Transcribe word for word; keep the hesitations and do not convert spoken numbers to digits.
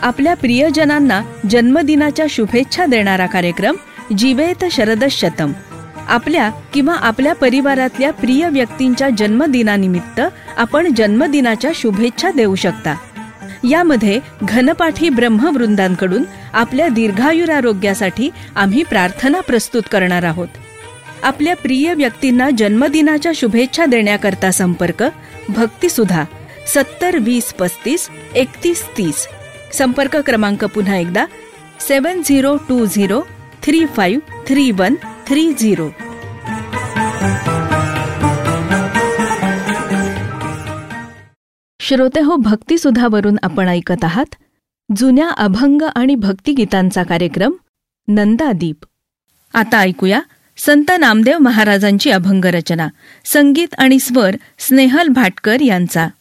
आपल्या प्रियजनांना जन्मदिनाच्या शुभेच्छा देणारा कार्यक्रम जीवेत शरदशतम. आपल्या किंवा आपल्या परिवारातल्या प्रिय व्यक्तींच्या जन्मदिनानिमित्त आपण जन्मदिनाच्या शुभेच्छा देऊ शकता. यामध्ये घनपाठी ब्रह्मवृंदांकडून आपल्या दीर्घायुरारोग्यासाठी आम्ही प्रार्थना प्रस्तुत करणार आहोत. आपल्या प्रिय व्यक्तींना जन्मदिनाच्या शुभेच्छा देण्याकरता संपर्क भक्तिसुधा सत्तर वीस पस्तीस एकतीस तीस. संपर्क क्रमांक पुन्हा एकदा सेवन zero to zero three five three one three zero. श्रोते हो, भक्तिसुधावरून आपण ऐकत आहात जुन्या अभंग आणि भक्तिगीतांचा कार्यक्रम नंदादीप. आता ऐकूया संत नामदेव महाराजांची अभंग रचना. संगीत आणि स्वर स्नेहल भाटकर यांचा.